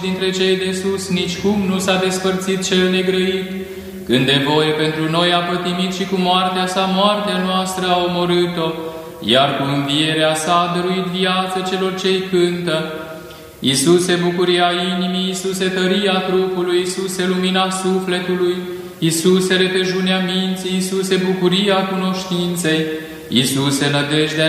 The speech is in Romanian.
dintre cei de sus, nici cum nu s-a despărțit cel negrăit, când de voie pentru noi a pătimit și cu moartea sa moartea noastră a omorât-o, iar cu învierea sa a dăruit viață celor ce-i cântă. Iisuse, bucuria inimii, Iisuse, tăria trupului, Iisuse, lumina sufletului, Iisuse, repejunea minții, Iisuse, bucuria cunoștinței, Iisuse, nădejdea